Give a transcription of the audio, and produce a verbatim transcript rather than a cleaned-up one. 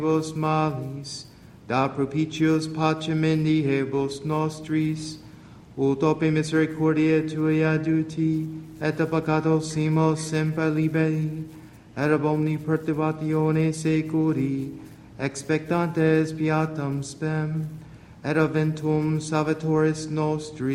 vos malis, da propitios pacem indihebus nostris, ut ope misericordia Tuae aduti, et a peccato simo semper liberi, et ab omni perturbatione securi, expectantes beatam spem, et aventum salvatoris nostri,